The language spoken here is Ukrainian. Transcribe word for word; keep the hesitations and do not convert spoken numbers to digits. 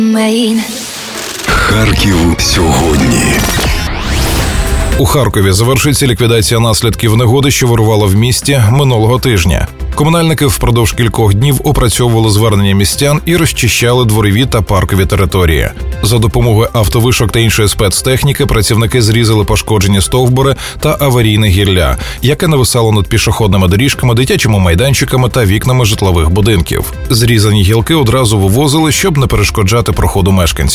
Харків сьогодні. У Харкові завершиться ліквідація наслідків негоди, що вирувала в місті минулого тижня. Комунальники впродовж кількох днів опрацьовували звернення містян і розчищали дворові та паркові території. За допомогою автовишок та іншої спецтехніки працівники зрізали пошкоджені стовбури та аварійне гілля, яке нависало над пішохідними доріжками, дитячими майданчиками та вікнами житлових будинків. Зрізані гілки одразу вивозили, щоб не перешкоджати проходу мешканців.